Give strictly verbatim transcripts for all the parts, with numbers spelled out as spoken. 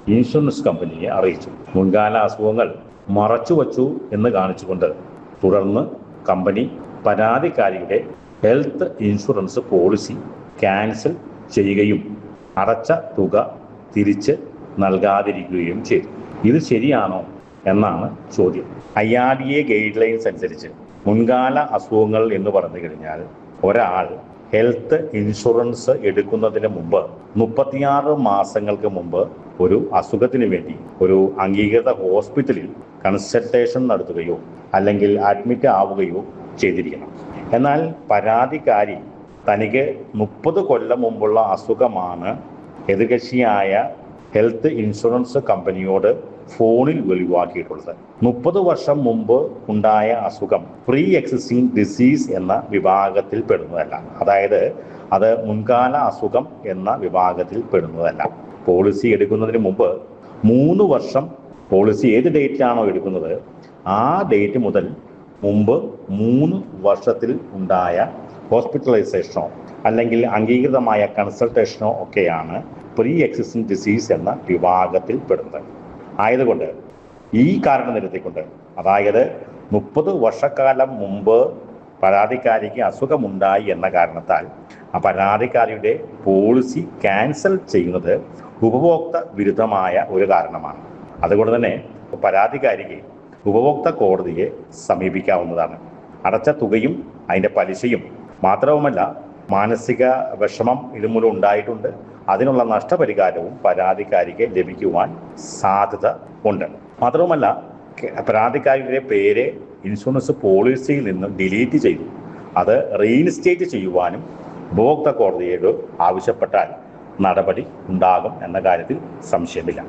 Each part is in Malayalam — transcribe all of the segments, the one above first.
ഇൻഷുറൻസ് കമ്പനിയെ അറിയിച്ചു. മുൻകാല അസുഖങ്ങൾ മറച്ചുവച്ചു എന്ന് കാണിച്ചുകൊണ്ട് തുടർന്ന് company പരാതിക്കാരിയുടെ health insurance policy cancel ചെയ്യുകയും അടച്ച തുക തിരിച്ച് നൽകാതിരിക്കുകയും ചെയ്തു. ഇത് ശരിയാണോ എന്നാണ് ചോദ്യം. I R D A guide lines അനുസരിച്ച് മുൻകാല അസുഖങ്ങൾ എന്ന് പറഞ്ഞു കഴിഞ്ഞാൽ ഒരാൾ ഹെൽത്ത് ഇൻഷുറൻസ് എടുക്കുന്നതിന് മുമ്പ് മുപ്പത്തിയാറ് മാസങ്ങൾക്ക് മുമ്പ് ഒരു അസുഖത്തിന് വേണ്ടി ഒരു അംഗീകൃത ഹോസ്പിറ്റലിൽ കൺസൾട്ടേഷൻ നടത്തുകയോ അല്ലെങ്കിൽ അഡ്മിറ്റ് ആവുകയോ ചെയ്തിരിക്കണം. എന്നാൽ പരാതിക്കാരി തനിക്ക് മുപ്പത് കൊല്ലം മുമ്പുള്ള അസുഖമാണ് എതിർകക്ഷിയായ ഹെൽത്ത് ഇൻഷുറൻസ് കമ്പനിയോട് ഫോണിൽ വെളിവാക്കിയിട്ടുള്ളത്. മുപ്പത് വർഷം മുമ്പ് ഉണ്ടായ അസുഖം പ്രീ എക്സിസ്റ്റിംഗ് ഡിസീസ് എന്ന വിഭാഗത്തിൽ പെടുന്നതല്ല. അതായത് അത് മുൻകാല അസുഖം എന്ന വിഭാഗത്തിൽ പെടുന്നതല്ല. പോളിസി എടുക്കുന്നതിന് മുമ്പ് മൂന്ന് വർഷം പോളിസി ഏത് ഡേറ്റിലാണോ എടുക്കുന്നത് ആ ഡേറ്റ് മുതൽ മുമ്പ് മൂന്ന് വർഷത്തിൽ ഉണ്ടായ ഹോസ്പിറ്റലൈസേഷനോ അല്ലെങ്കിൽ അംഗീകൃതമായ കൺസൾട്ടേഷനോ ഒക്കെയാണ് പ്രീ എക്സിസ്റ്റിംഗ് ഡിസീസ് എന്ന വിഭാഗത്തിൽ പെടുന്നത്. ആയതുകൊണ്ട് ഈ കാരണം നിരത്തിക്കൊണ്ട്, അതായത് മുപ്പത് വർഷക്കാലം മുമ്പ് പരാതിക്കാരിക്ക് അസുഖമുണ്ടായി എന്ന കാരണത്താൽ ആ പരാതിക്കാരിയുടെ പോളിസി ക്യാൻസൽ ചെയ്യുന്നത് ഉപഭോക്തൃ വിരുദ്ധമായ ഒരു കാരണമാണ്. അതുകൊണ്ട് തന്നെ പരാതിക്കാരിക്ക് ഉപഭോക്തൃ കോടതിയെ സമീപിക്കാവുന്നതാണ്. അടച്ച തുകയും അതിൻ്റെ പലിശയും മാത്രവുമല്ല മാനസിക വിഷമം ഇതുമൂലം ഉണ്ടായിട്ടുണ്ട്, അതിനുള്ള നഷ്ടപരിഹാരവും പരാതിക്കാരിക്ക് ലഭിക്കുവാൻ സാധ്യത ഉണ്ട്. മാത്രവുമല്ല പരാതിക്കാരിയുടെ പേര് ഇൻഷുറൻസ് പോളിസിയിൽ നിന്ന് ഡിലീറ്റ് ചെയ്തു അത് റീഇൻസ്റ്റേറ്റ് ചെയ്യുവാനും ഉപഭോക്തൃ കോടതിയോട് ആവശ്യപ്പെട്ടാൽ നടപടി ഉണ്ടാകും എന്ന കാര്യത്തിൽ സംശയമില്ല.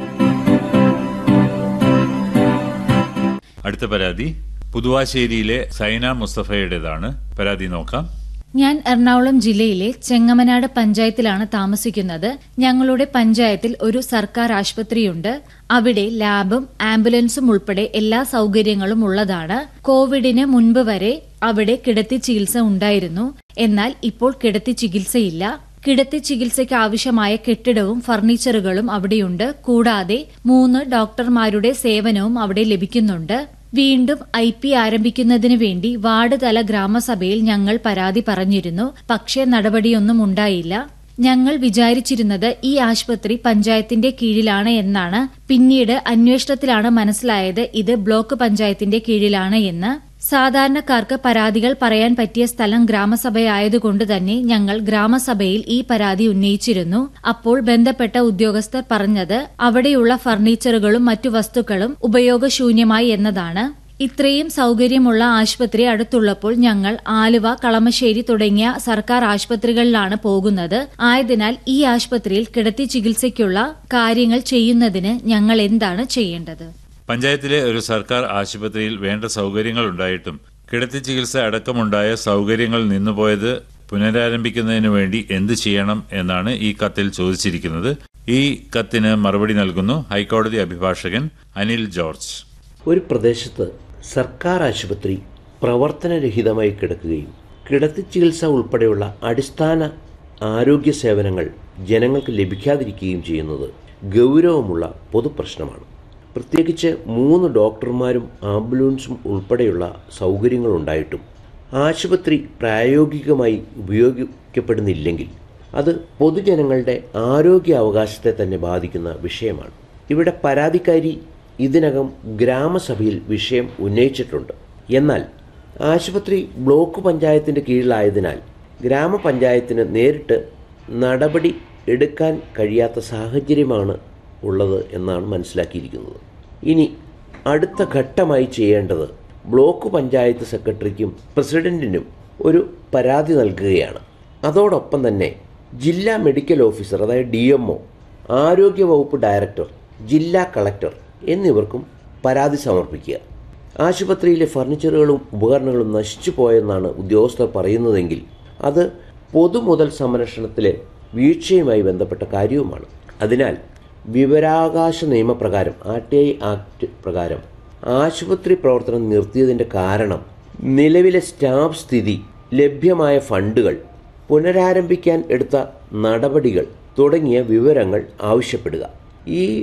അടുത്ത പരാതി പുതുവാശ്ശേരിയിലെ സൈന മുസ്തഫയുടേതാണ്. പരാതി നോക്കാം. ഞാൻ എറണാകുളം ജില്ലയിലെ ചെങ്ങമനാട് പഞ്ചായത്തിലാണ് താമസിക്കുന്നത്. ഞങ്ങളുടെ പഞ്ചായത്തിൽ ഒരു സർക്കാർ ആശുപത്രിയുണ്ട്. അവിടെ ലാബും ആംബുലൻസും ഉൾപ്പെടെ എല്ലാ സൌകര്യങ്ങളും ഉള്ളതാണ്. കോവിഡിന് മുൻപ് വരെ അവിടെ കിടത്തി ചികിത്സ ഉണ്ടായിരുന്നു. എന്നാൽ ഇപ്പോൾ കിടത്തി ചികിത്സയില്ല. കിടത്തി ചികിത്സയ്ക്ക് ആവശ്യമായ കെട്ടിടവും ഫർണിച്ചറുകളും അവിടെയുണ്ട്. കൂടാതെ മൂന്ന് ഡോക്ടർമാരുടെ സേവനവും അവിടെ ലഭിക്കുന്നുണ്ട്. വീണ്ടും ഐ പി ആരംഭിക്കുന്നതിന് വേണ്ടി വാർഡ് തല ഗ്രാമസഭയിൽ ഞങ്ങൾ പരാതി പറഞ്ഞിരുന്നു. പക്ഷേ നടപടിയൊന്നും ഉണ്ടായില്ല. ഞങ്ങൾ വിചാരിച്ചിരുന്നത് ഈ ആശുപത്രി പഞ്ചായത്തിന്റെ കീഴിലാണ് എന്നാണ്. പിന്നീട് അന്വേഷണത്തിലാണ് മനസ്സിലായത് ഇത് ബ്ലോക്ക് പഞ്ചായത്തിന്റെ കീഴിലാണ് എന്ന്. സാധാരണക്കാർക്ക് പരാതികൾ പറയാൻ പറ്റിയ സ്ഥലം ഗ്രാമസഭയായതുകൊണ്ട് തന്നെ ഞങ്ങൾ ഗ്രാമസഭയിൽ ഈ പരാതി ഉന്നയിച്ചിരുന്നു. അപ്പോൾ ബന്ധപ്പെട്ട ഉദ്യോഗസ്ഥർ പറഞ്ഞത് അവിടെയുള്ള ഫർണിച്ചറുകളും മറ്റു വസ്തുക്കളും ഉപയോഗശൂന്യമായി എന്നതാണ്. ഇത്രയും സൌകര്യമുള്ള ആശുപത്രി അടുത്തുള്ളപ്പോൾ ഞങ്ങൾ ആലുവ, കളമശ്ശേരി തുടങ്ങിയ സർക്കാർ ആശുപത്രികളിലാണ് പോകുന്നത്. ആയതിനാൽ ഈ ആശുപത്രിയിൽ കിടത്തി ചികിത്സയ്ക്കുള്ള കാര്യങ്ങൾ ചെയ്യുന്നതിന് ഞങ്ങൾ എന്താണ് ചെയ്യേണ്ടത്? പഞ്ചായത്തിലെ ഒരു സർക്കാർ ആശുപത്രിയിൽ വേണ്ട സൌകര്യങ്ങൾ ഉണ്ടായിട്ടും കിടത്തി ചികിത്സ അടക്കമുണ്ടായ സൌകര്യങ്ങൾ നിന്നുപോയത് പുനരാരംഭിക്കുന്നതിനു വേണ്ടി എന്ത് ചെയ്യണം എന്നാണ് ഈ കത്തിൽ ചോദിച്ചിരിക്കുന്നത്. ഈ കത്തിന് മറുപടി നൽകുന്നു ഹൈക്കോടതി അഭിഭാഷകൻ അനിൽ ജോർജ്. ഒരു പ്രദേശത്ത് സർക്കാർ ആശുപത്രി പ്രവർത്തനരഹിതമായി കിടക്കുകയും കിടത്തി ചികിത്സ ഉൾപ്പെടെയുള്ള അടിസ്ഥാന ആരോഗ്യ സേവനങ്ങൾ ജനങ്ങൾക്ക് ലഭിക്കാതിരിക്കുകയും ചെയ്യുന്നത് ഗൗരവമുള്ള പൊതുപ്രശ്നമാണ്. പ്രത്യേകിച്ച് മൂന്ന് ഡോക്ടർമാരും ആംബുലൻസും ഉൾപ്പെടെയുള്ള സൗകര്യങ്ങളുണ്ടായിട്ടും ആശുപത്രി പ്രായോഗികമായി ഉപയോഗിക്കപ്പെടുന്നില്ലെങ്കിൽ അത് പൊതുജനങ്ങളുടെ ആരോഗ്യ അവകാശത്തെ തന്നെ ബാധിക്കുന്ന വിഷയമാണ്. ഇവിടെ പരാതിക്കാരി ഇതിനകം ഗ്രാമസഭയിൽ വിഷയം ഉന്നയിച്ചിട്ടുണ്ട്. എന്നാൽ ആശുപത്രി ബ്ലോക്ക് പഞ്ചായത്തിൻ്റെ കീഴിലായതിനാൽ ഗ്രാമപഞ്ചായത്തിന് നേരിട്ട് നടപടി എടുക്കാൻ കഴിയാത്ത സാഹചര്യമാണ് ഉള്ളത് എന്നാണ് മനസ്സിലാക്കിയിരിക്കുന്നത്. ഇനി അടുത്ത ഘട്ടമായി ചെയ്യേണ്ടത് ബ്ലോക്ക് പഞ്ചായത്ത് സെക്രട്ടറിക്കും പ്രസിഡന്റിനും ഒരു പരാതി നൽകുകയാണ്. അതോടൊപ്പം തന്നെ ജില്ലാ മെഡിക്കൽ ഓഫീസർ, അതായത് ഡി എം ഒ, ആരോഗ്യവകുപ്പ് ഡയറക്ടർ, ജില്ലാ കളക്ടർ എന്നിവർക്കും പരാതി സമർപ്പിക്കുക. ആശുപത്രിയിലെ ഫർണിച്ചറുകളും ഉപകരണങ്ങളും നശിച്ചു പോയെന്നാണ് ഉദ്യോഗസ്ഥർ പറയുന്നതെങ്കിൽ അത് പൊതുമുതൽ സംരക്ഷണത്തിലെ വീഴ്ചയുമായി ബന്ധപ്പെട്ട കാര്യവുമാണ്. അതിനാൽ വിവരാവകാശ നിയമപ്രകാരം ആർ ടി ഐ ആക്ട് പ്രകാരം ആശുപത്രി പ്രവർത്തനം നിർത്തിയതിൻ്റെ കാരണം, നിലവിലെ സ്റ്റാഫ് സ്ഥിതി, ലഭ്യമായ ഫണ്ടുകൾ, പുനരാരംഭിക്കാൻ എടുത്ത നടപടികൾ തുടങ്ങിയ വിവരങ്ങൾ ആവശ്യപ്പെടുക. ഈ